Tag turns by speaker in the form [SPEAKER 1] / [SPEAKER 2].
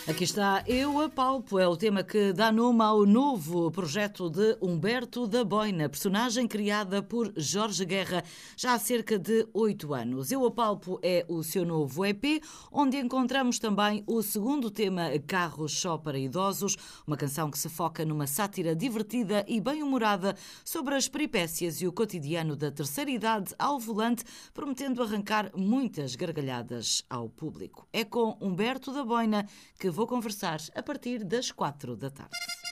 [SPEAKER 1] Aqui está Eu Apalpo, é o tema que dá nome ao novo projeto de Humberto da Boina, personagem criada por Jorge Guerra já há cerca de 8 anos. Eu Apalpo é o seu novo EP, onde encontramos também o segundo tema, Carros Só para Idosos, uma canção que se foca numa sátira divertida e bem-humorada sobre as peripécias e o cotidiano da terceira idade ao volante, prometendo arrancar muitas gargalhadas ao público. É com Humberto da Boina que vou conversar a partir das 4 da tarde.